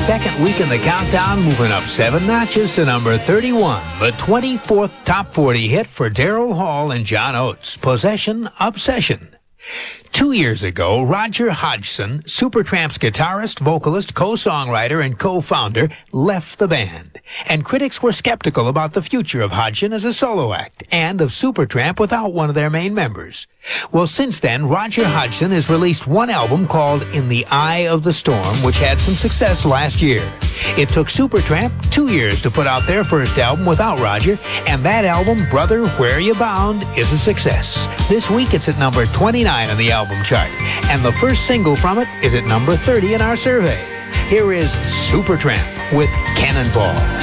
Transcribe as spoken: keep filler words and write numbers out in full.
second week in the countdown, moving up seven notches to number thirty-one. The twenty-fourth top forty hit for Daryl Hall and John Oates, Possession, Obsession. Two years ago, Roger Hodgson, Supertramp's guitarist, vocalist, co-songwriter, and co-founder, left the band. And critics were skeptical about the future of Hodgson as a solo act and of Supertramp without one of their main members. Well, since then, Roger Hodgson has released one album called In the Eye of the Storm, which had some success last year. It took Supertramp two years to put out their first album without Roger, and that album, Brother, Where You Bound, is a success. This week, it's at number twenty-nine on the album chart, and the first single from it is at number thirty in our survey. Here is Supertramp with Cannonball.